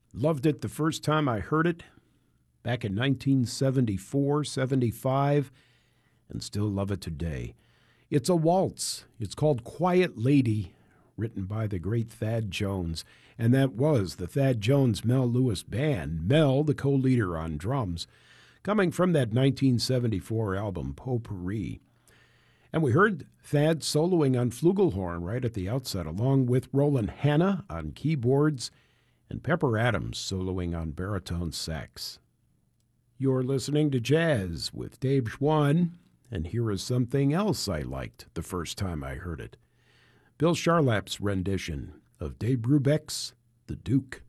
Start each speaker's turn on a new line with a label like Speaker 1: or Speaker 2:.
Speaker 1: Loved it the first time I heard it, back in 1974, 75, and still love it today. It's a waltz. It's called Quiet Lady, written by the great Thad Jones. And that was the Thad Jones Mel Lewis Band. Mel, the co-leader on drums, coming from that 1974 album, Potpourri. And we heard Thad soloing on flugelhorn right at the outset, along with Roland Hanna on keyboards and Pepper Adams soloing on baritone sax. You're listening to Jazz with Dave Schwann, and here is something else I liked the first time I heard it. Bill Charlap's rendition of Dave Brubeck's The Duke.